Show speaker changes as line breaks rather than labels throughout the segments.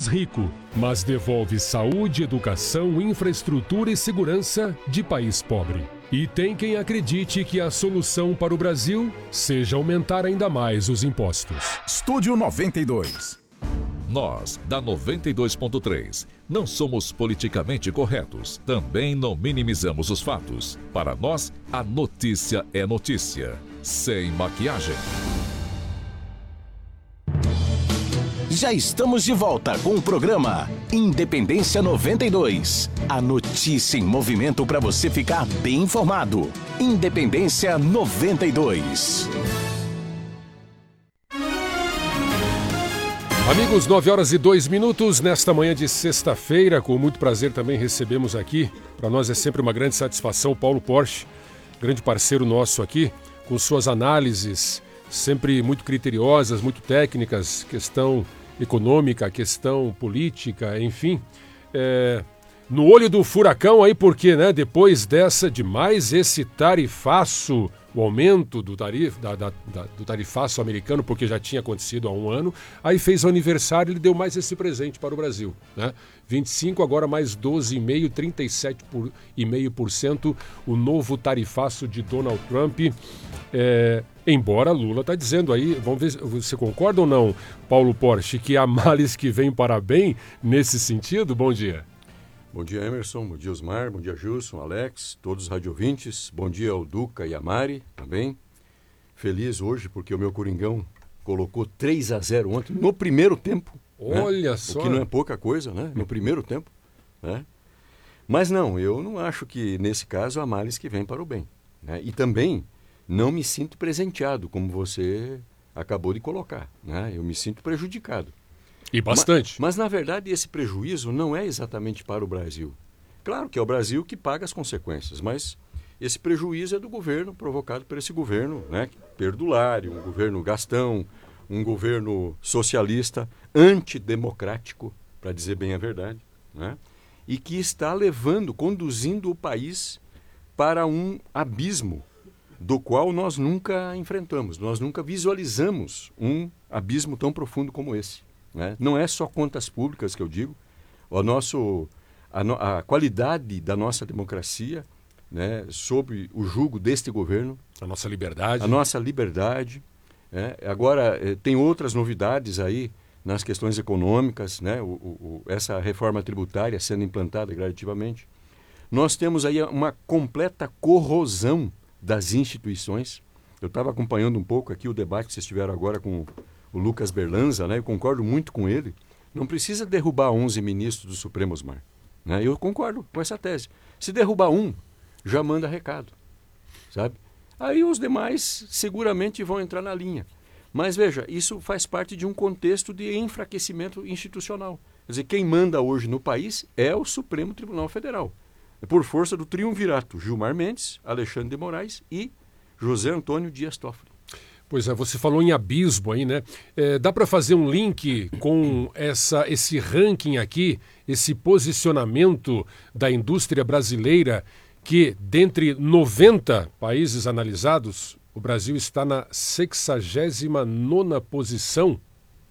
rico, mas devolve saúde, educação, infraestrutura e segurança de país pobre. E tem quem acredite que a solução para o Brasil seja aumentar ainda mais os impostos.
Estúdio 92.
Nós, da 92.3, não somos politicamente corretos. Também não minimizamos os fatos. Para nós, a notícia é notícia. Sem maquiagem.
Já estamos de volta com o programa Independência 92. A notícia em movimento para você ficar bem informado. Independência 92.
Amigos, 9h02, nesta manhã de sexta-feira, com muito prazer também recebemos aqui, para nós é sempre uma grande satisfação, o Paulo Porche, grande parceiro nosso aqui, com suas análises sempre muito criteriosas, muito técnicas, questão econômica, questão política, enfim. No olho do furacão aí, porque, né, depois de mais esse tarifaço, o aumento do tarifaço americano, porque já tinha acontecido há um ano, aí fez o aniversário e ele deu mais esse presente para o Brasil, né? 25, agora mais 12,5%, 37,5% o novo tarifaço de Donald Trump. Embora Lula está dizendo aí, vamos ver, você concorda ou não, Paulo Porche, que há males que vêm para bem nesse sentido? Bom dia.
Bom dia, Emerson. Bom dia, Osmar. Bom dia, Gilson, Alex, todos os radiovintes. Bom dia ao Duca e a Mari também. Feliz hoje porque o meu Coringão colocou 3-0 ontem, no primeiro tempo.
Olha,
né?
só.
O que não é pouca coisa, né? No primeiro tempo. Né? Mas não, eu não acho que nesse caso há males que vêm para o bem. Né? E também não me sinto presenteado, como você acabou de colocar. Né? Eu me sinto prejudicado.
E bastante.
Mas, na verdade, esse prejuízo não é exatamente para o Brasil. Claro que é o Brasil que paga as consequências, mas esse prejuízo é do governo, provocado por esse governo, né, perdulário, um governo gastão, um governo socialista, antidemocrático, para dizer bem a verdade, né, e que está conduzindo o país para um abismo do qual nós nunca enfrentamos, nós nunca visualizamos um abismo tão profundo como esse. Né? Não é só contas públicas que eu digo, a qualidade da nossa democracia, né, sob o jugo deste governo.
A nossa liberdade.
A nossa liberdade. Agora, tem outras novidades aí nas questões econômicas, né, essa reforma tributária sendo implantada gradativamente. Nós temos aí uma completa corrosão das instituições. Eu estava acompanhando um pouco aqui o debate que vocês tiveram agora com o Lucas Berlanza, né? Eu concordo muito com ele. Não precisa derrubar 11 ministros do Supremo, Osmar. Né? Eu concordo com essa tese. Se derrubar um, já manda recado, sabe? Aí os demais seguramente vão entrar na linha. Mas veja, isso faz parte de um contexto de enfraquecimento institucional. Quer dizer, quem manda hoje no país é o Supremo Tribunal Federal. Por força do triunvirato Gilmar Mendes, Alexandre de Moraes e José Antônio Dias Toffoli.
Pois é, você falou em abismo aí, né? Dá para fazer um link com esse ranking aqui, esse posicionamento da indústria brasileira, que dentre 90 países analisados, o Brasil está na 69ª posição?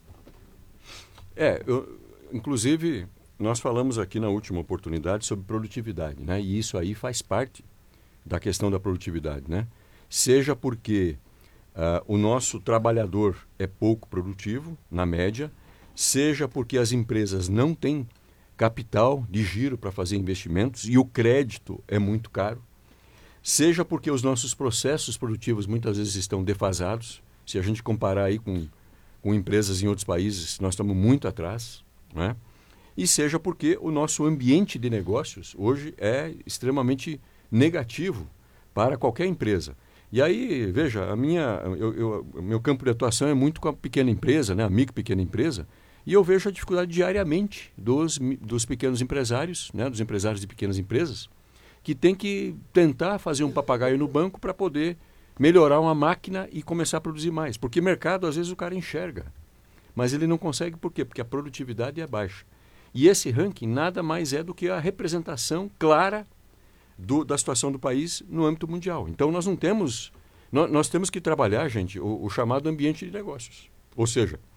Inclusive, nós falamos aqui na última oportunidade sobre produtividade, né? E isso aí faz parte da questão da produtividade, né? Seja porque o nosso trabalhador é pouco produtivo, na média, seja porque as empresas não têm capital de giro para fazer investimentos e o crédito é muito caro, seja porque os nossos processos produtivos muitas vezes estão defasados. Se a gente comparar aí com empresas em outros países, nós estamos muito atrás, né? E seja porque o nosso ambiente de negócios hoje é extremamente negativo para qualquer empresa. E aí, veja, o meu campo de atuação é muito com a pequena empresa, né, a micro pequena empresa, e eu vejo a dificuldade diariamente dos pequenos empresários, né, dos empresários de pequenas empresas, que tem que tentar fazer um papagaio no banco para poder melhorar uma máquina e começar a produzir mais. Porque mercado, às vezes, o cara enxerga, mas ele não consegue. Por quê? Porque a produtividade é baixa. E esse ranking nada mais é do que a representação clara da situação do país no âmbito mundial. Então, nós temos que trabalhar, gente, o chamado ambiente de negócios. Ou seja,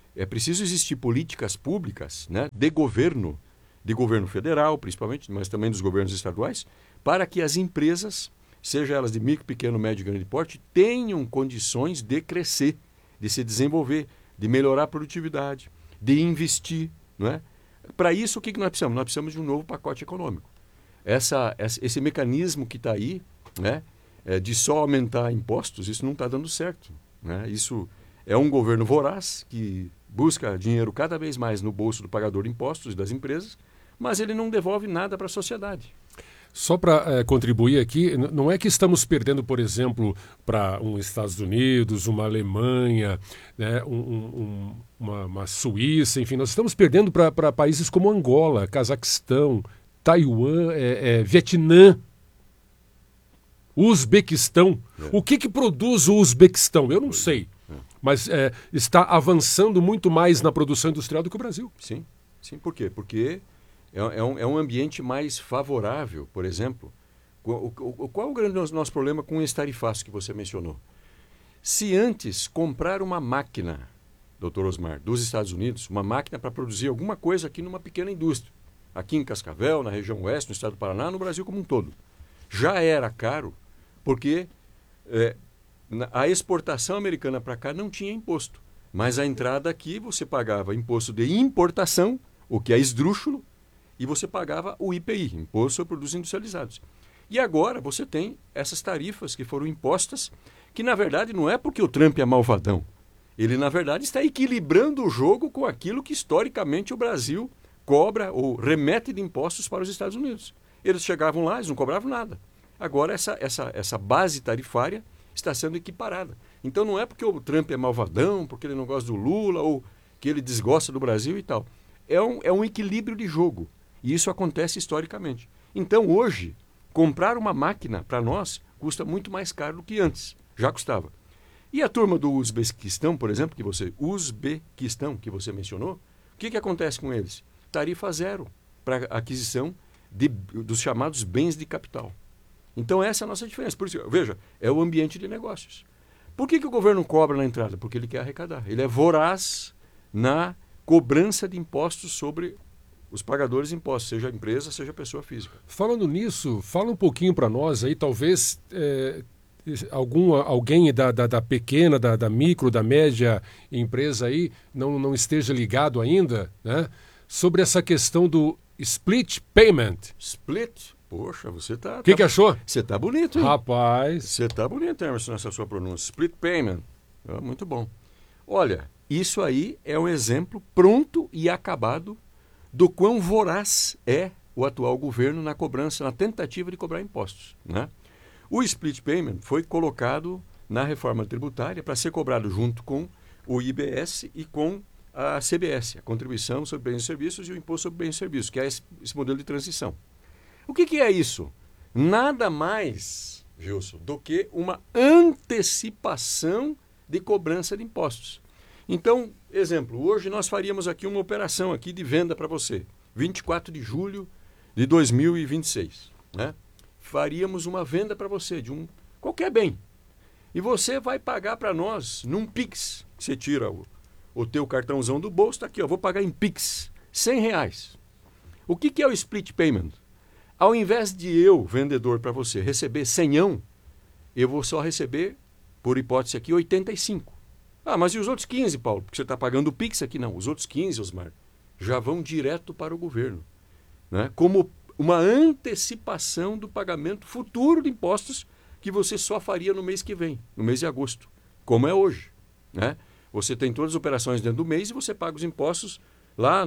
é preciso existir políticas públicas, né, de governo federal, principalmente, mas também dos governos estaduais, para que as empresas, seja elas de micro, pequeno, médio e grande porte, tenham condições de crescer, de se desenvolver, de melhorar a produtividade, de investir, não é? Para isso, o que nós precisamos? Nós precisamos de um novo pacote econômico. Esse mecanismo que está aí, né, de só aumentar impostos, isso não está dando certo, né? Isso é um governo voraz que busca dinheiro cada vez mais no bolso do pagador de impostos e das empresas, mas ele não devolve nada para a sociedade.
Só para contribuir aqui, não é que estamos perdendo, por exemplo, para Estados Unidos, uma Alemanha, né, uma Suíça, enfim, nós estamos perdendo para países como Angola, Cazaquistão, Taiwan, Vietnã, Uzbequistão. O que produz o Uzbequistão? Eu não sei, mas está avançando muito mais na produção industrial do que o Brasil.
Sim, sim. Por quê? Porque é um ambiente mais favorável, por exemplo. Qual é o grande nosso problema com esse tarifaço que você mencionou? Se antes comprar uma máquina, doutor Osmar, dos Estados Unidos, uma máquina para produzir alguma coisa aqui numa pequena indústria, aqui em Cascavel, na região oeste, no estado do Paraná, no Brasil como um todo, já era caro, porque a exportação americana para cá não tinha imposto. Mas a entrada aqui você pagava imposto de importação, o que é esdrúxulo, e você pagava o IPI, Imposto sobre Produtos Industrializados. E agora você tem essas tarifas que foram impostas, que na verdade não é porque o Trump é malvadão. Ele na verdade está equilibrando o jogo com aquilo que historicamente o Brasil cobra ou remete de impostos para os Estados Unidos. Eles chegavam lá, eles não cobravam nada. Agora essa base tarifária está sendo equiparada. Então não é porque o Trump é malvadão, porque ele não gosta do Lula ou que ele desgosta do Brasil e tal. É um equilíbrio de jogo. E isso acontece historicamente. Então hoje, comprar uma máquina para nós custa muito mais caro do que antes. Já custava. E a turma do Uzbequistão, por exemplo, que você mencionou, o que acontece com eles? Tarifa zero para aquisição dos chamados bens de capital. Então essa é a nossa diferença. Por isso, veja, é o ambiente de negócios. Por que o governo cobra na entrada? Porque ele quer arrecadar. Ele é voraz na cobrança de impostos sobre os pagadores de impostos, seja empresa, seja pessoa física.
Falando nisso, fala um pouquinho para nós aí, talvez alguém da pequena, da micro, da média empresa aí não esteja ligado ainda, né, sobre essa questão do split payment.
Split? Poxa, você tá...
O que achou?
Você tá bonito, hein?
Rapaz.
Você tá bonito, Emerson, nessa sua pronúncia. Split payment. Muito bom. Olha, isso aí é um exemplo pronto e acabado do quão voraz é o atual governo na cobrança, na tentativa de cobrar impostos, né? O split payment foi colocado na reforma tributária para ser cobrado junto com o IBS e com a CBS, a Contribuição sobre Bens e Serviços, e o Imposto sobre Bens e Serviços, que é esse modelo de transição. O que é isso? Nada mais, Gilson, do que uma antecipação de cobrança de impostos. Então, exemplo, hoje nós faríamos aqui uma operação aqui de venda para você, 24 de julho de 2026, né? Faríamos uma venda para você de qualquer bem. E você vai pagar para nós num Pix. Você tira o teu cartãozão do bolso, está aqui, ó, vou pagar em Pix, R$100. O que é o split payment? Ao invés de eu, vendedor para você, receber 100, eu vou só receber, por hipótese aqui, 85. Ah, mas e os outros 15, Paulo? Porque você está pagando o Pix aqui? Não, os outros 15, Osmar, já vão direto para o governo, né? Como uma antecipação do pagamento futuro de impostos que você só faria no mês que vem, no mês de agosto, como é hoje, né? Você tem todas as operações dentro do mês e você paga os impostos lá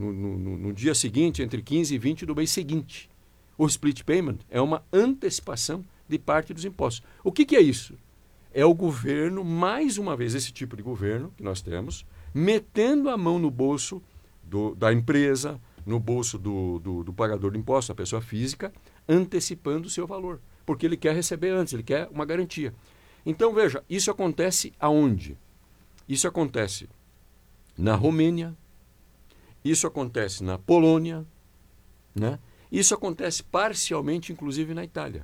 no dia seguinte, entre 15 e 20 do mês seguinte. O split payment é uma antecipação de parte dos impostos. O que é isso? É o governo, mais uma vez, esse tipo de governo que nós temos, metendo a mão no bolso da empresa, no bolso do pagador de impostos, da pessoa física, antecipando o seu valor. Porque ele quer receber antes, ele quer uma garantia. Então, veja, isso acontece aonde? Isso acontece na Romênia, isso acontece na Polônia, né? Isso acontece parcialmente, inclusive, na Itália.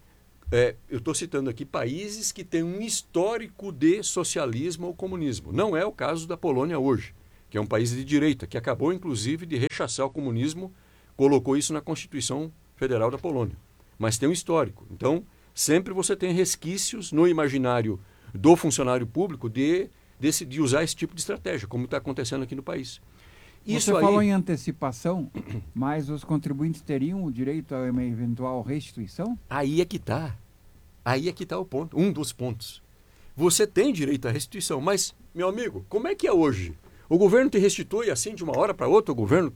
Eu estou citando aqui países que têm um histórico de socialismo ou comunismo. Não é o caso da Polônia hoje. que é um país de direita, que acabou, inclusive, de rechaçar o comunismo, colocou isso na Constituição Federal da Polônia. Mas tem um histórico. Então, sempre você tem resquícios no imaginário do funcionário público de usar esse tipo de estratégia, como está acontecendo aqui no país.
Você falou em antecipação, mas os contribuintes teriam o direito a uma eventual restituição?
Aí é que está. Aí é que está o ponto, um dos pontos. Você tem direito à restituição, mas, meu amigo, como é que é hoje? O governo te restitui assim de uma hora para outra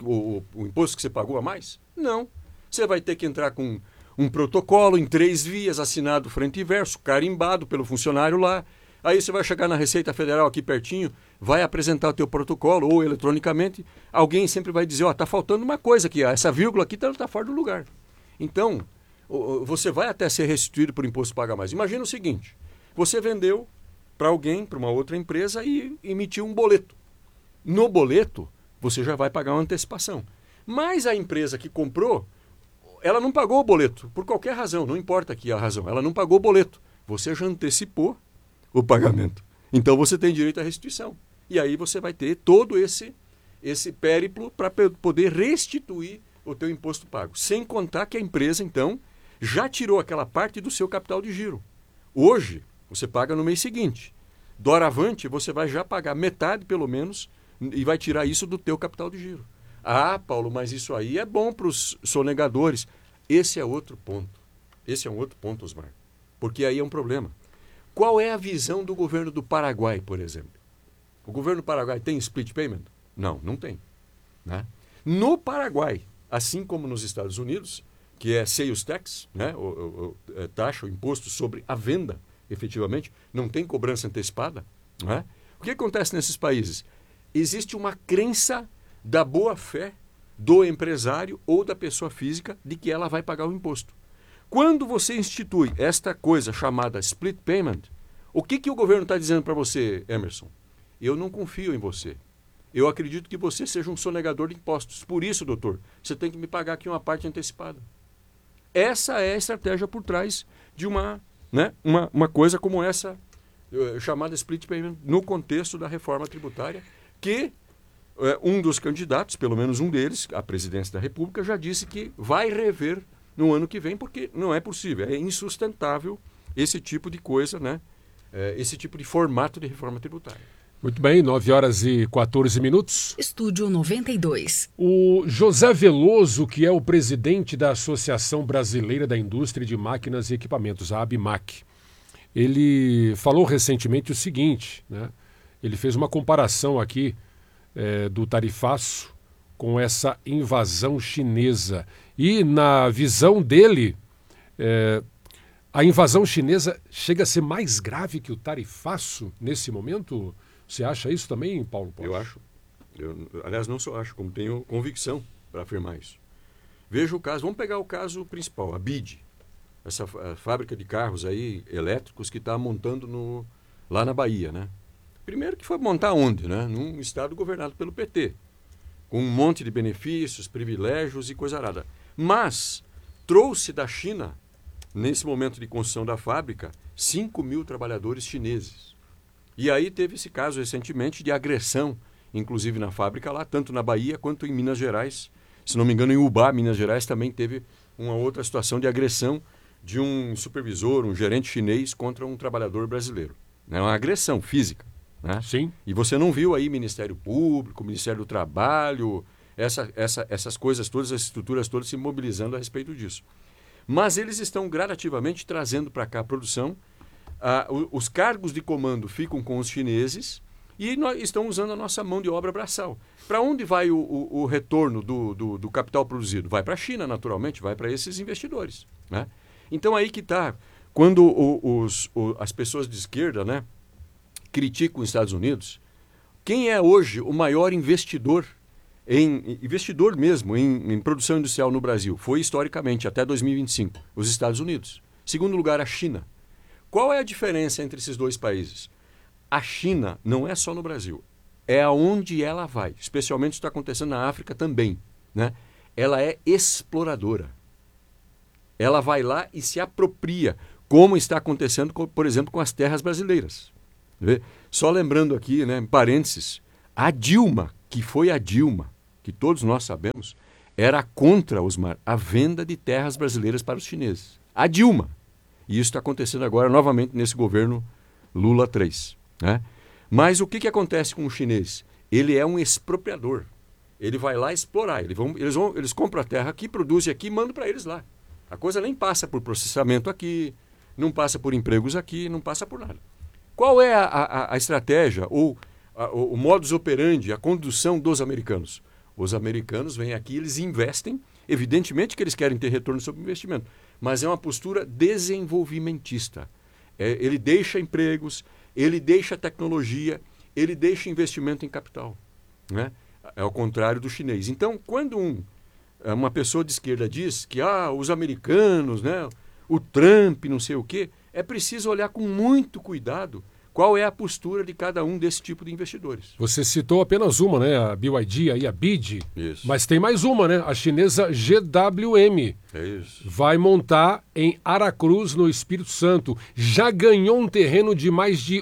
o imposto que você pagou a mais? Não. Você vai ter que entrar com um protocolo em 3 vias, assinado frente e verso, carimbado pelo funcionário lá. Aí você vai chegar na Receita Federal aqui pertinho, vai apresentar o teu protocolo ou eletronicamente, alguém sempre vai dizer, está faltando uma coisa aqui, essa vírgula aqui está fora do lugar. Então, você vai até ser restituído por imposto paga mais. Imagina o seguinte, você vendeu para alguém, para uma outra empresa e emitiu um boleto. No boleto, você já vai pagar uma antecipação. Mas a empresa que comprou, ela não pagou o boleto, por qualquer razão, não importa aqui a razão, ela não pagou o boleto. Você já antecipou o pagamento. Então você tem direito à restituição. E aí você vai ter todo esse périplo para poder restituir o teu imposto pago. Sem contar que a empresa, então, já tirou aquela parte do seu capital de giro. Hoje, você paga no mês seguinte. Doravante, você vai já pagar metade, pelo menos, e vai tirar isso do teu capital de giro. Ah, Paulo, mas isso aí é bom para os sonegadores. Esse é outro ponto. Esse é um outro ponto, Osmar. Porque aí é um problema. Qual é a visão do governo do Paraguai, por exemplo? O governo do Paraguai tem split payment? Não, não tem. Né? No Paraguai, assim como nos Estados Unidos, que é sales tax, né? Taxa, o imposto sobre a venda, efetivamente, não tem cobrança antecipada. Né? O que acontece nesses países? Existe uma crença da boa-fé do empresário ou da pessoa física de que ela vai pagar o imposto. Quando você institui esta coisa chamada split payment, o que o governo está dizendo para você, Emerson? Eu não confio em você. Eu acredito que você seja um sonegador de impostos. Por isso, doutor, você tem que me pagar aqui uma parte antecipada. Essa é a estratégia por trás de uma coisa como essa, chamada split payment, no contexto da reforma tributária, que um dos candidatos, pelo menos um deles, à presidência da República, já disse que vai rever no ano que vem, porque não é possível, é insustentável esse tipo de coisa, né? Esse tipo de formato de reforma tributária.
Muito bem, 9h14.
Estúdio 92.
O José Veloso, que é o presidente da Associação Brasileira da Indústria de Máquinas e Equipamentos, a ABMAC, ele falou recentemente o seguinte, né? Ele fez uma comparação aqui do tarifaço com essa invasão chinesa. E, na visão dele, a invasão chinesa chega a ser mais grave que o tarifaço nesse momento? Você acha isso também, Paulo?
Eu acho. Aliás, não só acho, como tenho convicção para afirmar isso. Veja o caso, vamos pegar o caso principal, a BYD, essa fábrica de carros aí elétricos que está montando lá na Bahia, né? Primeiro que foi montar onde, né? Num estado governado pelo PT, com um monte de benefícios, privilégios e coisa arada. Mas trouxe da China, nesse momento de construção da fábrica, 5.000 trabalhadores chineses. E aí teve esse caso recentemente de agressão, inclusive na fábrica lá, tanto na Bahia quanto em Minas Gerais. Se não me engano, em Ubá, Minas Gerais, também teve uma outra situação de agressão de um supervisor, um gerente chinês contra um trabalhador brasileiro. É uma agressão física. Né?
Sim.
E você não viu aí Ministério Público, Ministério do Trabalho, essas coisas todas, essas estruturas todas se mobilizando a respeito disso. Mas eles estão gradativamente trazendo para cá a produção. Os cargos de comando ficam com os chineses e estão usando a nossa mão de obra braçal. Para onde vai o retorno do capital produzido? Vai para a China, naturalmente, vai para esses investidores. Né? Então aí que está, quando as pessoas de esquerda, né, criticam os Estados Unidos, quem é hoje o maior investidor mesmo em produção industrial no Brasil? Foi historicamente, até 2025, os Estados Unidos. Segundo lugar, a China. Qual é a diferença entre esses dois países? A China não é só no Brasil, é aonde ela vai, especialmente está acontecendo na África também. Né? Ela é exploradora. Ela vai lá e se apropria, como está acontecendo, por exemplo, com as terras brasileiras. Só lembrando aqui, né, em parênteses, a Dilma, que foi a Dilma, que todos nós sabemos, era contra, Osmar, a venda de terras brasileiras para os chineses. A Dilma. E isso está acontecendo agora novamente nesse governo Lula 3. Né? Mas o que acontece com o chinês? Ele é um expropriador. Ele vai lá explorar. Eles compram a terra aqui, produzem aqui e mandam para eles lá. A coisa nem passa por processamento aqui, não passa por empregos aqui, não passa por nada. Qual é a estratégia ou o modus operandi, a condução dos americanos? Os americanos vêm aqui, eles investem, evidentemente que eles querem ter retorno sobre o investimento, mas é uma postura desenvolvimentista. Ele deixa empregos, ele deixa tecnologia, ele deixa investimento em capital. Né? É ao contrário do chinês. Então, quando uma pessoa de esquerda diz que os americanos, né, o Trump, não sei o quê, é preciso olhar com muito cuidado qual é a postura de cada um desse tipo de investidores.
Você citou apenas uma, né? A BYD, aí a BID.
Isso.
Mas tem mais uma, né? A chinesa GWM.
É isso.
Vai montar em Aracruz, no Espírito Santo. Já ganhou um terreno de mais de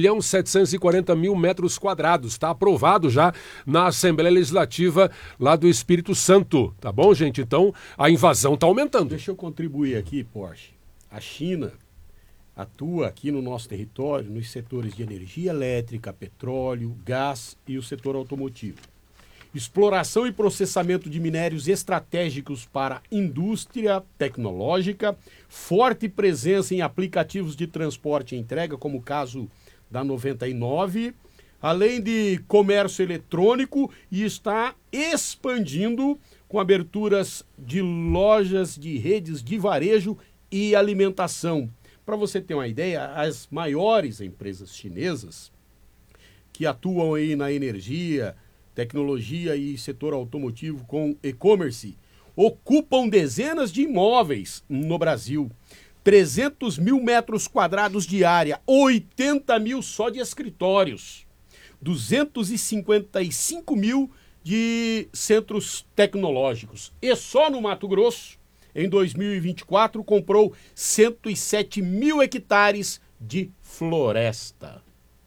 1.740.000 metros quadrados. Está aprovado já na Assembleia Legislativa lá do Espírito Santo. Tá bom, gente? Então, a invasão está aumentando.
Deixa eu contribuir aqui, Porsche. A China atua aqui no nosso território nos setores de energia elétrica, petróleo, gás e o setor automotivo. Exploração e processamento de minérios estratégicos para indústria tecnológica, forte presença em aplicativos de transporte e entrega, como o caso da 99, além de comércio eletrônico, e está expandindo com aberturas de lojas de redes de varejo e alimentação. Para você ter uma ideia, as maiores empresas chinesas que atuam aí na energia, tecnologia e setor automotivo com e-commerce ocupam dezenas de imóveis no Brasil. 300.000 metros quadrados de área, 80.000 só de escritórios, 255.000 de centros tecnológicos. E só no Mato Grosso, em 2024, comprou 107.000 hectares de floresta.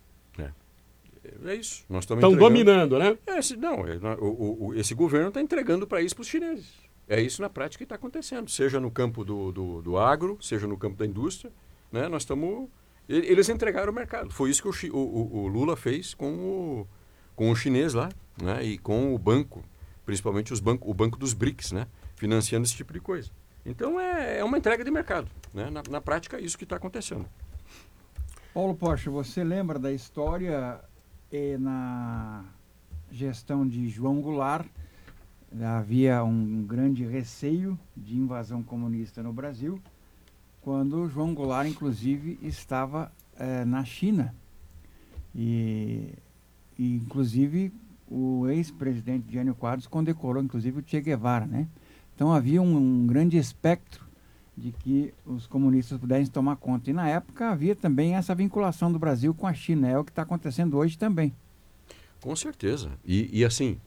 É isso. Nós estamos
estão dominando, né?
Esse governo está entregando para isso para os chineses. É isso na prática que está acontecendo. Seja no campo do agro, seja no campo da indústria. Né? Eles entregaram o mercado. Foi isso que o Lula fez com o chinês lá, né? E com o banco, principalmente o banco dos BRICS, né? Financiando esse tipo de coisa. Então, é uma entrega de mercado. Né? Na prática, é isso que está acontecendo.
Paulo Porsche, você lembra da história na gestão de João Goulart? Havia um grande receio de invasão comunista no Brasil, quando João Goulart, inclusive, estava na China. E, inclusive, o ex-presidente Jânio Quadros condecorou, inclusive, o Che Guevara, né? Então havia um grande espectro de que os comunistas pudessem tomar conta. E na época havia também essa vinculação do Brasil com a China. É o que está acontecendo hoje também.
Com certeza. E assim,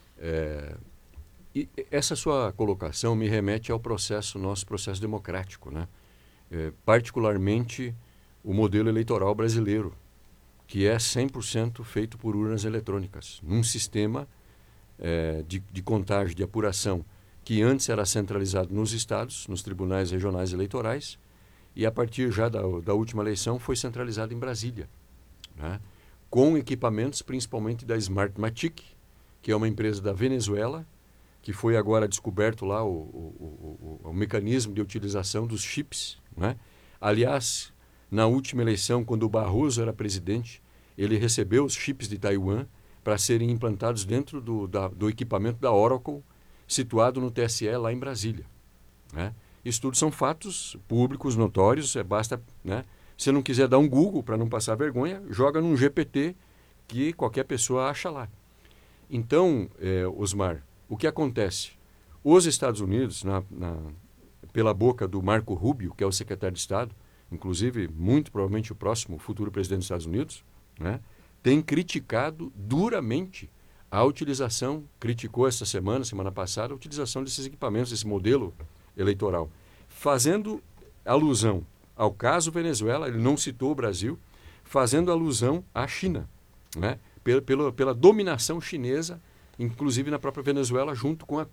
essa sua colocação me remete ao nosso processo democrático, né? Particularmente o modelo eleitoral brasileiro, que é 100% feito por urnas eletrônicas, num sistema de contagem, de apuração, que antes era centralizado nos estados, nos tribunais regionais eleitorais, e a partir já da última eleição foi centralizado em Brasília, né? Com equipamentos principalmente da Smartmatic, que é uma empresa da Venezuela, que foi agora descoberto lá o mecanismo de utilização dos chips, né? Aliás, na última eleição, quando o Barroso era presidente, ele recebeu os chips de Taiwan para serem implantados dentro do equipamento da Oracle, situado no TSE lá em Brasília. Né? Isso tudo são fatos públicos, notórios, basta, né? Se não quiser dar um Google para não passar vergonha, joga num GPT que qualquer pessoa acha lá. Então, Osmar, o que acontece? Os Estados Unidos, pela boca do Marco Rubio, que é o secretário de Estado, inclusive muito provavelmente o próximo futuro presidente dos Estados Unidos, né, tem criticado duramente a utilização, criticou essa semana passada, a utilização desses equipamentos, desse modelo eleitoral, fazendo alusão ao caso Venezuela, ele não citou o Brasil, fazendo alusão à China, né? pela dominação chinesa, inclusive na própria Venezuela, junto com